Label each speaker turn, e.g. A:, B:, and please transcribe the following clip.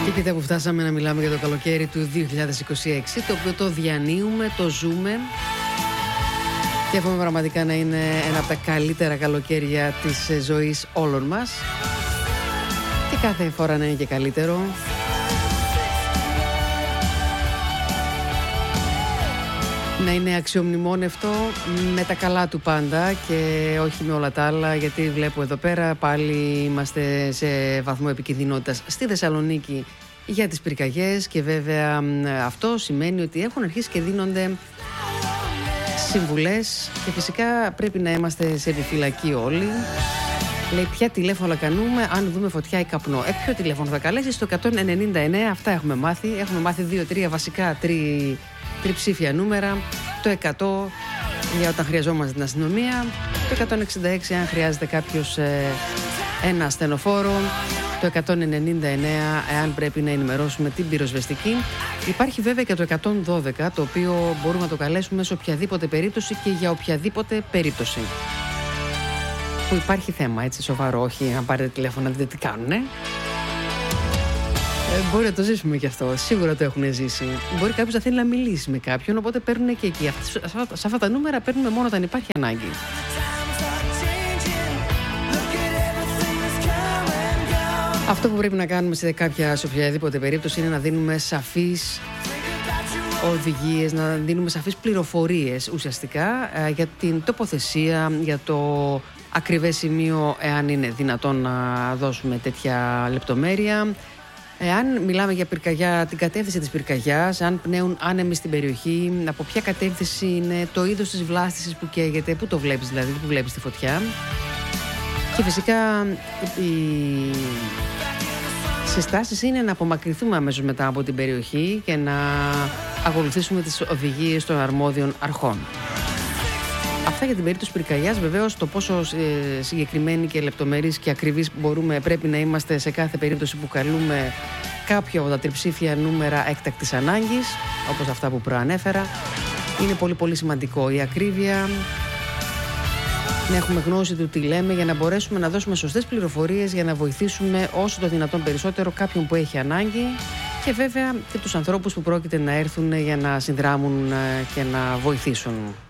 A: Και κοίτα που φτάσαμε να μιλάμε για το καλοκαίρι του 2026, το οποίο το διανύουμε, το ζούμε και εύχομαι πραγματικά να είναι ένα από τα καλύτερα καλοκαίρια της ζωής όλων μας και κάθε φορά να είναι και καλύτερο. Να είναι αξιομνημόνευτο με τα καλά του πάντα και όχι με όλα τα άλλα, γιατί βλέπω εδώ πέρα πάλι είμαστε σε βαθμό επικινδυνότητας στη Θεσσαλονίκη για τις πυρκαγιές και βέβαια αυτό σημαίνει ότι έχουν αρχίσει και δίνονται συμβουλές και φυσικά πρέπει να είμαστε σε επιφυλακή όλοι. Λέει ποια τηλέφωνα κανούμε αν δούμε φωτιά ή καπνό. Ποιο τηλέφωνο θα καλέσει? Στο 199, αυτά έχουμε μάθει. Έχουμε μάθει 2-3 βασικά τριψήφια νούμερα. Το 100 για όταν χρειαζόμαστε την αστυνομία. Το 166 αν χρειάζεται κάποιος ένα ασθενοφόρο. Το 199 εάν πρέπει να ενημερώσουμε την πυροσβεστική. Υπάρχει βέβαια και το 112, το οποίο μπορούμε να το καλέσουμε σε οποιαδήποτε περίπτωση και για οποιαδήποτε περίπτωση που υπάρχει θέμα, έτσι σοβαρό, όχι αν πάρετε τηλέφωνο να δείτε τι κάνουνε. Μπορεί να το ζήσουμε κι αυτό, σίγουρα το έχουν ζήσει. Μπορεί κάποιος να θέλει να μιλήσει με κάποιον, οπότε παίρνουν και εκεί. Σε αυτά τα νούμερα παίρνουμε μόνο όταν υπάρχει ανάγκη. Αυτό που πρέπει να κάνουμε σε οποιαδήποτε περίπτωση είναι να δίνουμε σαφείς οδηγίες, να δίνουμε σαφείς πληροφορίες ουσιαστικά για την τοποθεσία, για το ακριβές σημείο, εάν είναι δυνατόν να δώσουμε τέτοια λεπτομέρεια. Εάν μιλάμε για πυρκαγιά, την κατεύθυνση της πυρκαγιάς, αν πνέουν άνεμοι στην περιοχή, από ποια κατεύθυνση είναι, το είδος της βλάστησης που καίγεται, πού το βλέπεις δηλαδή, πού βλέπεις τη φωτιά. Και φυσικά οι συστάσεις είναι να απομακρυνθούμε αμέσως μετά από την περιοχή και να ακολουθήσουμε τις οδηγίες των αρμόδιων αρχών. Αυτά για την περίπτωση πυρκαγιάς. Βεβαίως το πόσο συγκεκριμένοι και λεπτομερείς και ακριβείς πρέπει να είμαστε σε κάθε περίπτωση που καλούμε κάποιο από τα τριψήφια νούμερα έκτακτης ανάγκης, όπως αυτά που προανέφερα, είναι πολύ πολύ σημαντικό. Η ακρίβεια, να έχουμε γνώση του τι λέμε για να μπορέσουμε να δώσουμε σωστές πληροφορίες για να βοηθήσουμε όσο το δυνατόν περισσότερο κάποιον που έχει ανάγκη και βέβαια και τους ανθρώπους που πρόκειται να έρθουν για να συνδράμουν και να βοηθήσουν.